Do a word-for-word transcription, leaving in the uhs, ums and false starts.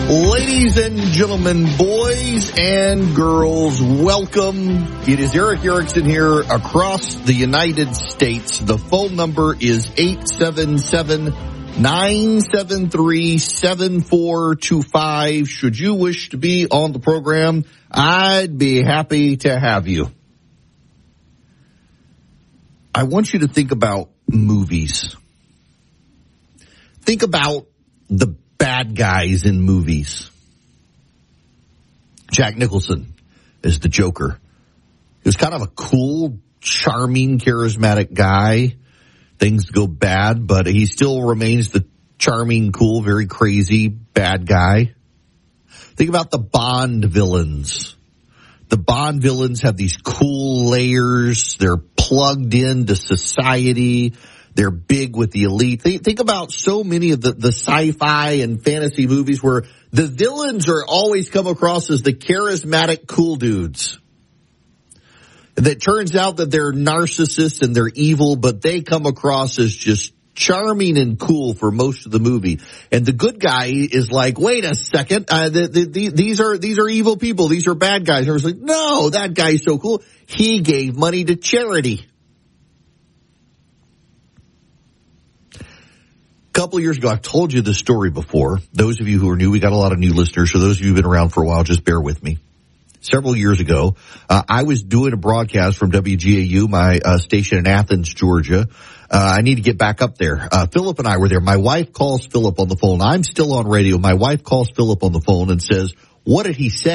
Ladies and gentlemen, boys and girls, welcome. It is Eric Erickson here across the United States. The phone number is eight seven seven, nine seven three, seven four two five. Should you wish to be on the program, I'd be happy to have you. I want you to think about movies. Think about the bad guys in movies. Jack Nicholson is the Joker. He was kind of a cool, charming, charismatic guy. Things go bad, but he still remains the charming, cool, very crazy, bad guy. Think about the Bond villains. The Bond villains have these cool layers. They're plugged into society. They're big with the elite. Think, think about so many of the, the sci-fi and fantasy movies where the villains are always come across as the charismatic cool dudes. That turns out that they're narcissists and they're evil, but they come across as just charming and cool for most of the movie. And the good guy is like, wait a second, uh, the, the, the, these are these are evil people. These are bad guys. And I was like, no, that guy's so cool. He gave money to charity. A couple of years ago, I've told you this story before. Those of you who are new, we got a lot of new listeners. So those of you who've been around for a while, just bear with me. Several years ago, uh, I was doing a broadcast from W G A U, my uh, station in Athens, Georgia. Uh, I need to get back up there. Uh, Philip and I were there. My wife calls Philip on the phone. I'm still on radio. My wife calls Philip on the phone and says, what did he say?